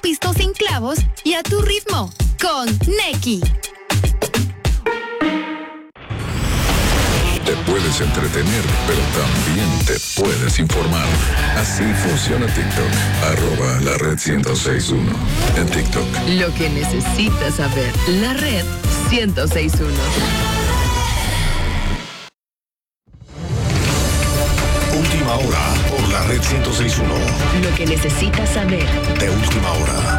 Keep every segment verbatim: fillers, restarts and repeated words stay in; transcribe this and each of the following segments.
pisto sin clavos y a tu ritmo con Neki. Te puedes entretener, pero también te puedes informar. Así funciona TikTok. Arroba la red ciento seis punto uno en TikTok. Lo que necesitas saber. La red ciento seis punto uno. Última hora por la red ciento seis punto uno. Lo que necesitas saber. De última hora.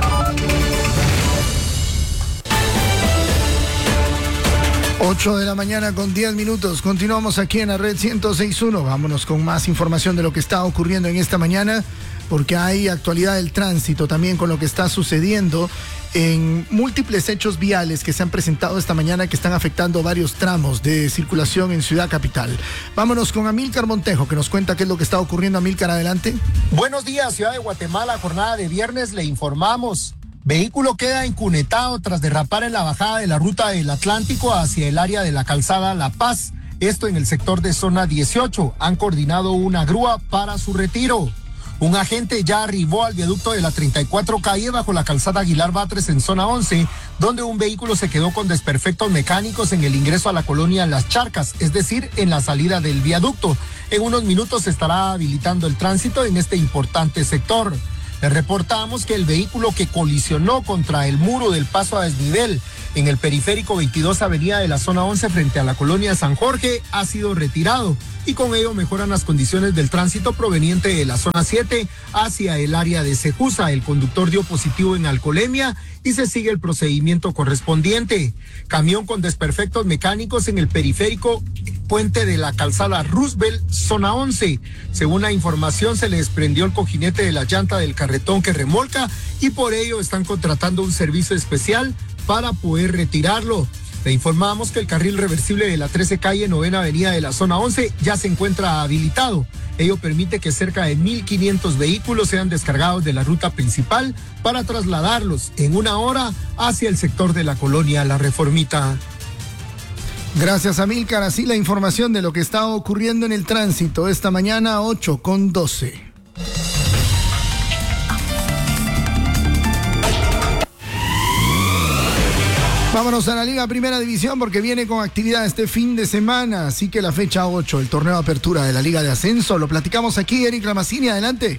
ocho de la mañana con diez minutos. Continuamos aquí en la red ciento seis punto uno. Vámonos con más información de lo que está ocurriendo en esta mañana, porque hay actualidad del tránsito también con lo que está sucediendo en múltiples hechos viales que se han presentado esta mañana que están afectando varios tramos de circulación en Ciudad Capital. Vámonos con Amílcar Montejo, que nos cuenta qué es lo que está ocurriendo. Amílcar, adelante. Buenos días, Ciudad de Guatemala. Jornada de viernes, le informamos. Vehículo queda incunetado tras derrapar en la bajada de la ruta del Atlántico hacia el área de la calzada La Paz. Esto en el sector de zona dieciocho. Han coordinado una grúa para su retiro. Un agente ya arribó al viaducto de la treinta y cuatro calle bajo la calzada Aguilar Batres en zona once, donde un vehículo se quedó con desperfectos mecánicos en el ingreso a la colonia Las Charcas, es decir, en la salida del viaducto. En unos minutos se estará habilitando el tránsito en este importante sector. Le reportamos que el vehículo que colisionó contra el muro del paso a desnivel en el periférico veintidós avenida de la zona once frente a la colonia San Jorge ha sido retirado y con ello mejoran las condiciones del tránsito proveniente de la zona siete hacia el área de Cejusa. El conductor dio positivo en alcoholemia y se sigue el procedimiento correspondiente. Camión con desperfectos mecánicos en el periférico puente de la calzada Roosevelt, zona once. Según la información, se le desprendió el cojinete de la llanta del carretón que remolca y por ello están contratando un servicio especial para poder retirarlo. Le informamos que el carril reversible de la trece calle novena avenida de la zona once ya se encuentra habilitado. Ello permite que cerca de mil quinientos vehículos sean descargados de la ruta principal para trasladarlos en una hora hacia el sector de la colonia La Reformita. Gracias, Amílcar. Así la información de lo que está ocurriendo en el tránsito esta mañana, ocho con doce. Vámonos a la Liga Primera División porque viene con actividad este fin de semana, así que la fecha ocho, el torneo de apertura de la Liga de Ascenso, lo platicamos aquí. Eric Ramazzini, adelante.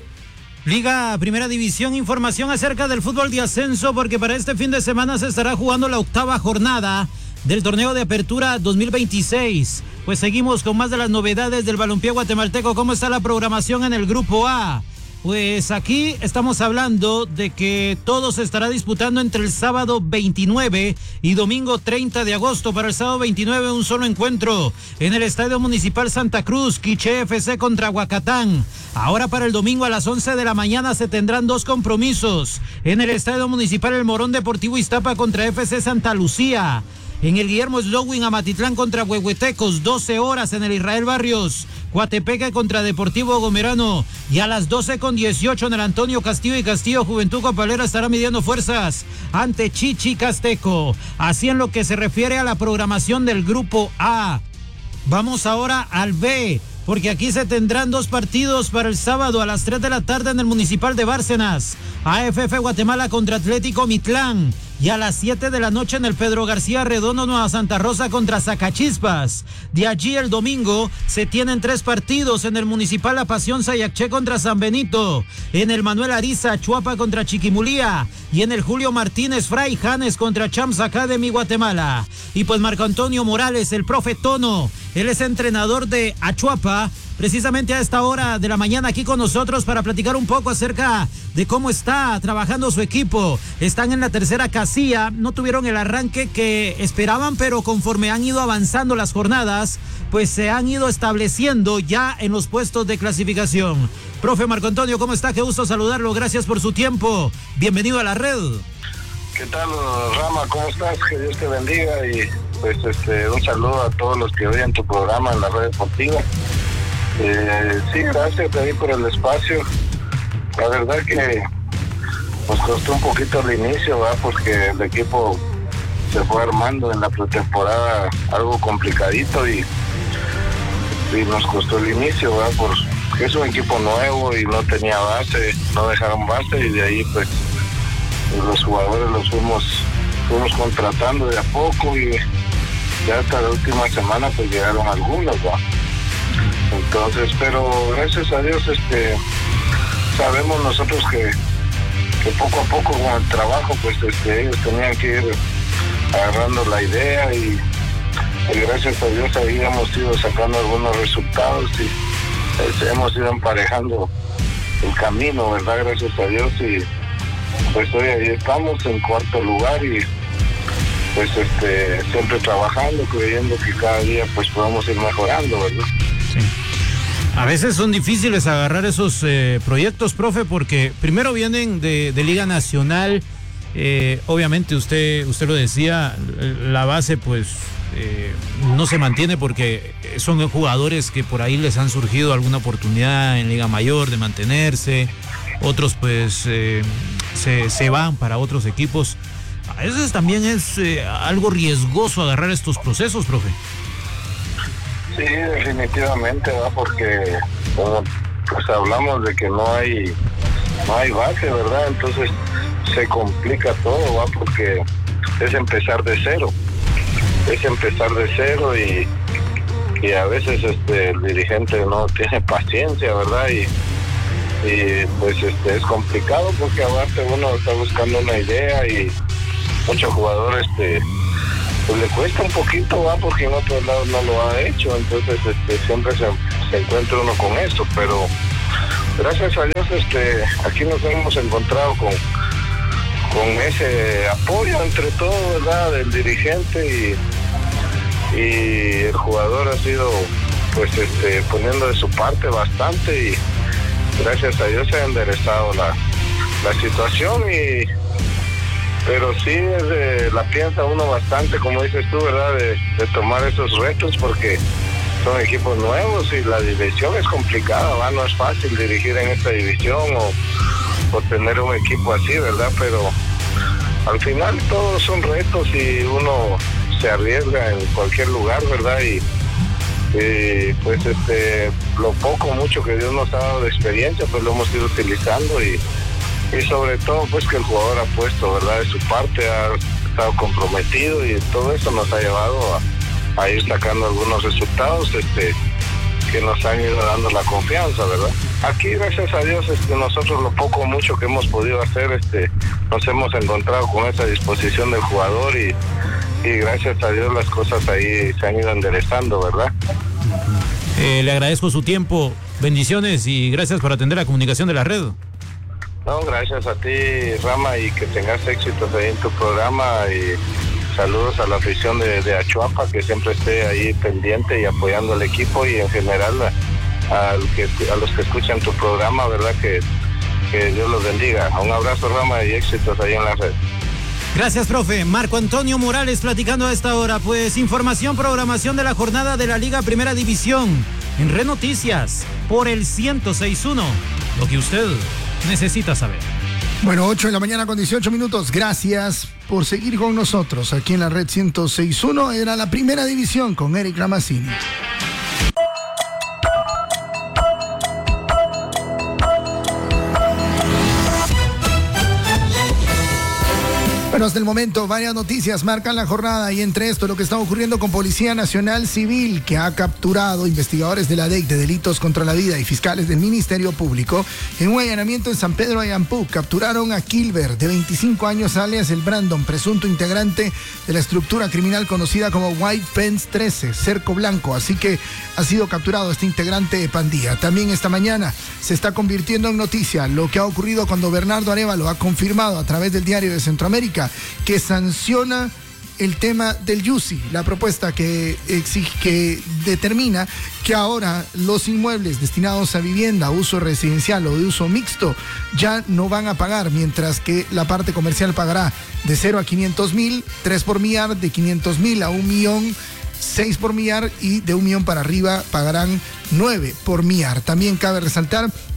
Liga Primera División, información acerca del fútbol de ascenso porque para este fin de semana se estará jugando la octava jornada del torneo de apertura dos mil veintiséis. Pues seguimos con más de las novedades del balompié guatemalteco. ¿Cómo está la programación en el grupo A? Pues aquí estamos hablando de que todo se estará disputando entre el sábado veintinueve y domingo treinta de agosto. Para el sábado veintinueve un solo encuentro en el Estadio Municipal Santa Cruz, Quiché F C contra Huacatán. Ahora para el domingo a las once de la mañana se tendrán dos compromisos en el Estadio Municipal El Morón Deportivo Iztapa contra F C Santa Lucía. En el Guillermo Slowin, Amatitlán contra Huehuetecos, doce horas en el Israel Barrios, Coatepeque contra Deportivo Gomerano, y a las doce con dieciocho en el Antonio Castillo y Castillo, Juventud Copalera estará midiendo fuerzas ante Chichicasteco. Así en lo que se refiere a la programación del grupo A. Vamos ahora al B, porque aquí se tendrán dos partidos para el sábado a las tres de la tarde en el Municipal de Bárcenas. A F F Guatemala contra Atlético Mitlán. Y a las siete de la noche en el Pedro García Redondo, Nueva Santa Rosa contra Zacachispas. De allí el domingo se tienen tres partidos en el Municipal La Pasión Sayacché contra San Benito, en el Manuel Ariza Chuapa contra Chiquimulía y en el Julio Martínez Fray Janes contra Champs Academy Guatemala. Y pues Marco Antonio Morales, el profe Tono, él es entrenador de Achuapa, precisamente a esta hora de la mañana aquí con nosotros para platicar un poco acerca de cómo está trabajando su equipo. Están en la tercera casilla, no tuvieron el arranque que esperaban, pero conforme han ido avanzando las jornadas, pues se han ido estableciendo ya en los puestos de clasificación. Profe Marco Antonio, ¿cómo está? Qué gusto saludarlo, gracias por su tiempo. Bienvenido a la red. ¿Qué tal, Rama? ¿Cómo estás? Que Dios te bendiga y pues este un saludo a todos los que oyen tu programa en la red deportiva. Eh, sí, gracias David por el espacio. La verdad que nos costó un poquito el inicio, ¿verdad? Porque el equipo se fue armando en la pretemporada algo complicadito y, y nos costó el inicio, ¿verdad? Porque es un equipo nuevo y no tenía base, no dejaron base y de ahí pues jugadores los fuimos, fuimos contratando de a poco y ya hasta la última semana pues llegaron algunos, ¿va? Entonces, pero gracias a Dios, este, sabemos nosotros que, que poco a poco con el trabajo, pues este, ellos tenían que ir agarrando la idea y, y gracias a Dios ahí hemos ido sacando algunos resultados y pues, hemos ido emparejando el camino, ¿verdad? Gracias a Dios y pues hoy ahí estamos en cuarto lugar y pues este, siempre trabajando, creyendo que cada día pues podemos ir mejorando, ¿verdad? Sí. A veces son difíciles agarrar esos eh, proyectos, profe, porque primero vienen de, de Liga Nacional, eh, obviamente usted usted lo decía, la base pues eh, no se mantiene porque son jugadores que por ahí les han surgido alguna oportunidad en Liga Mayor de mantenerse, otros pues eh, se, se van para otros equipos. A veces también es eh, algo riesgoso agarrar estos procesos, profe. Sí, definitivamente, ¿va? Porque como pues hablamos de que no hay no hay base, ¿verdad? Entonces se complica todo, ¿va? Porque es empezar de cero, es empezar de cero y, y a veces este el dirigente no tiene paciencia, ¿verdad? Y, y pues este es complicado porque aparte uno está buscando una idea y muchos jugadores este pues le cuesta un poquito, va, porque en otros lados no lo ha hecho, entonces este siempre se, se encuentra uno con eso, pero gracias a Dios este aquí nos hemos encontrado con con ese apoyo entre todos, ¿verdad? Del dirigente y, y el jugador ha sido pues este poniendo de su parte bastante y gracias a Dios se ha enderezado la, la situación y pero sí es de, la piensa uno bastante, como dices tú, ¿verdad? De, de tomar esos retos porque son equipos nuevos y la división es complicada, ¿va? No es fácil dirigir en esta división o, o tener un equipo así, ¿verdad? Pero al final todos son retos y uno se arriesga en cualquier lugar, ¿verdad? Y, y pues este lo poco mucho que Dios nos ha dado de experiencia, pues lo hemos ido utilizando y y sobre todo pues que el jugador ha puesto, ¿verdad?, de su parte, ha estado comprometido y todo eso nos ha llevado a, a ir sacando algunos resultados este que nos han ido dando la confianza, ¿verdad? Aquí gracias a Dios este nosotros lo poco o mucho que hemos podido hacer este nos hemos encontrado con esa disposición del jugador y, y gracias a Dios las cosas ahí se han ido enderezando, ¿verdad? Eh, le agradezco su tiempo, bendiciones y gracias por atender la comunicación de la red. No, gracias a ti, Rama, y que tengas éxitos ahí en tu programa y saludos a la afición de, de Achuapa, que siempre esté ahí pendiente y apoyando al equipo y en general a, a, que, a los que escuchan tu programa, ¿verdad? Que, que Dios los bendiga. Un abrazo, Rama, y éxitos ahí en la red. Gracias, profe. Marco Antonio Morales platicando a esta hora. Pues información, programación de la jornada de la Liga Primera División en Red Noticias por el ciento seis punto uno. Lo que usted necesita saber. Bueno, ocho de la mañana con dieciocho minutos. Gracias por seguir con nosotros aquí en la red ciento seis punto uno. Era la Primera División con Eric Ramazzini. Bueno, hasta el momento varias noticias marcan la jornada y entre esto lo que está ocurriendo con Policía Nacional Civil, que ha capturado investigadores de la D E I C de delitos contra la vida y fiscales del Ministerio Público en un allanamiento en San Pedro de Ampú. Capturaron a Kilber, de veinticinco años, alias el Brandon, presunto integrante de la estructura criminal conocida como White Fence trece, Cerco Blanco, así que ha sido capturado este integrante de pandilla. También esta mañana se está convirtiendo en noticia lo que ha ocurrido cuando Bernardo Arévalo ha confirmado a través del Diario de Centroamérica que sanciona el tema del Yusi, la propuesta que exige, que determina que ahora los inmuebles destinados a vivienda, uso residencial o de uso mixto ya no van a pagar, mientras que la parte comercial pagará de cero a quinientos mil, tres por millar, de quinientos mil a un millón, seis por millar y de un millón para arriba pagarán nueve por millar. También cabe resaltar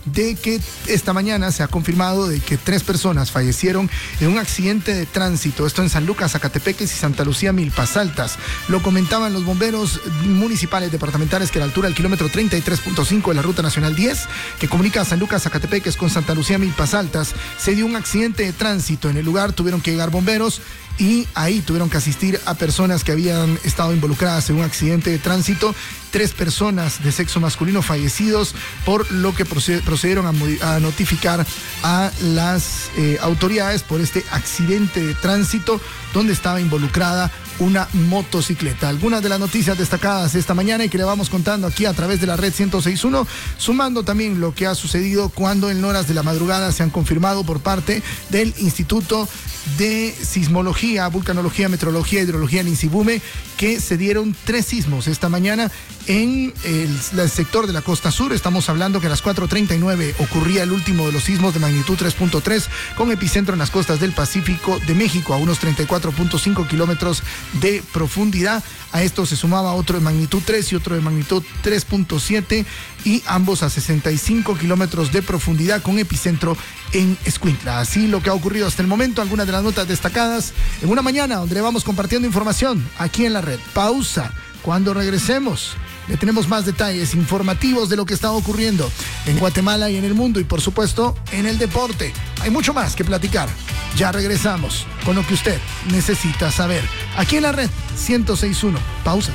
de que esta mañana se ha confirmado de que tres personas fallecieron en un accidente de tránsito, esto en San Lucas, Zacatepeques y Santa Lucía, Milpas Altas. Lo comentaban los bomberos municipales departamentales que a la altura del kilómetro treinta y tres punto cinco de la Ruta Nacional diez, que comunica a San Lucas, Zacatepeques con Santa Lucía, Milpas Altas, se dio un accidente de tránsito. En el lugar tuvieron que llegar bomberos y ahí tuvieron que asistir a personas que habían estado involucradas en un accidente de tránsito. Tres personas de sexo masculino fallecidos, por lo que procedieron a, a notificar a las eh, autoridades por este accidente de tránsito donde estaba involucrada una motocicleta. Algunas de las noticias destacadas esta mañana y que le vamos contando aquí a través de la red ciento seis punto uno, sumando también lo que ha sucedido cuando en horas de la madrugada se han confirmado por parte del Instituto de Sismología, Vulcanología, Meteorología y Hidrología en INSIBUME, que se dieron tres sismos esta mañana en el, el sector de la costa sur. Estamos hablando que a las cuatro treinta y nueve ocurría el último de los sismos de magnitud tres punto tres con epicentro en las costas del Pacífico de México a unos treinta y cuatro punto cinco kilómetros de profundidad. A esto se sumaba otro de magnitud tres y otro de magnitud tres punto siete y ambos a sesenta y cinco kilómetros de profundidad con epicentro en Escuintla. Así lo que ha ocurrido hasta el momento, algunas de las notas destacadas en una mañana donde le vamos compartiendo información aquí en la red. Pausa. Cuando regresemos, le tenemos más detalles informativos de lo que está ocurriendo en Guatemala y en el mundo y por supuesto en el deporte. Hay mucho más que platicar. Ya regresamos con lo que usted necesita saber. Aquí en la red ciento seis punto uno. Pausa.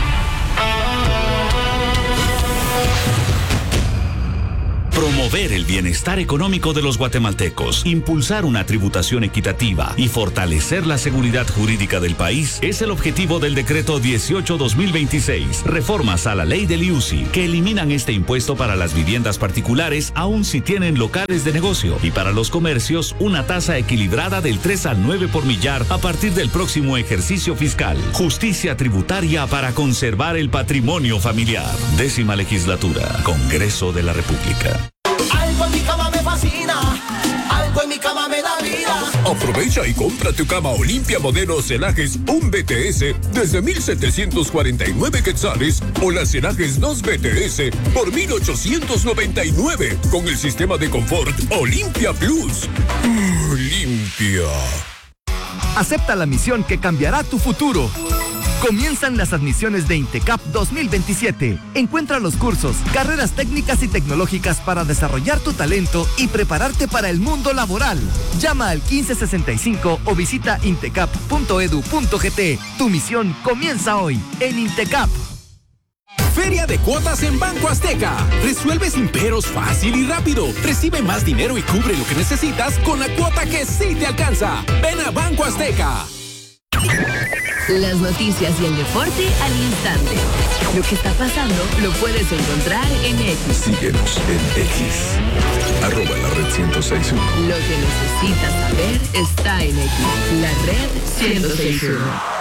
Promover el bienestar económico de los guatemaltecos, impulsar una tributación equitativa y fortalecer la seguridad jurídica del país es el objetivo del decreto dieciocho dos mil veintiséis, reformas a la ley del I U C I, que eliminan este impuesto para las viviendas particulares aun si tienen locales de negocio y para los comercios una tasa equilibrada del tres al nueve por millar a partir del próximo ejercicio fiscal. Justicia tributaria para conservar el patrimonio familiar. Décima legislatura, Congreso de la República. Algo en mi cama me fascina, algo en mi cama me da vida. Aprovecha y compra tu cama Olimpia modelo Celajes un B T S desde mil setecientos cuarenta y nueve quetzales o las Celajes dos B T S por mil ochocientos noventa y nueve con el sistema de confort Olimpia Plus. Olimpia. Acepta la misión que cambiará tu futuro. Comienzan las admisiones de INTECAP dos mil veintisiete. Encuentra los cursos, carreras técnicas y tecnológicas para desarrollar tu talento y prepararte para el mundo laboral. Llama al quince sesenta y cinco o visita intecap punto edu punto gt. Tu misión comienza hoy en INTECAP. Feria de cuotas en Banco Azteca. Resuelve sin peros fácil y rápido. Recibe más dinero y cubre lo que necesitas con la cuota que sí te alcanza. Ven a Banco Azteca. Las noticias y el deporte al instante. Lo que está pasando lo puedes encontrar en X. Síguenos en X. Arroba la red ciento seis punto uno. Lo que necesitas saber está en X. La red ciento seis punto uno.